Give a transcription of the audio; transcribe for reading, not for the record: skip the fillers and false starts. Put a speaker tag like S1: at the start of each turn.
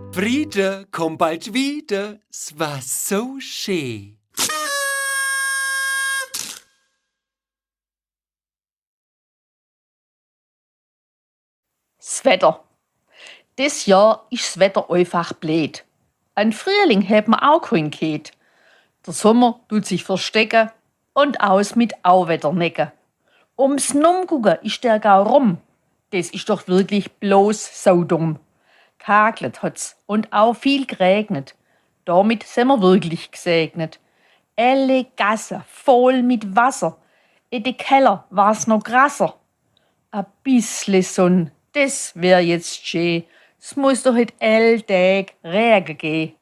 S1: Friede, komm bald wieder, es war so schön.
S2: Das Wetter. Dieses Jahr ist das Wetter einfach blöd. Ein Frühling hat man auch keinen gehabt. Der Sommer tut sich verstecken und aus mit Auwetternecken. Ums Numgucken ist der Gau rum. Das ist doch wirklich bloß so dumm. Gehagelt hat's und auch viel geregnet. Damit sind wir wirklich gesegnet. Alle Gassen voll mit Wasser. In den Keller war's noch krasser. A bissle Sonn, das wär jetzt schön. Es muss doch heute all Tag Regen gehen.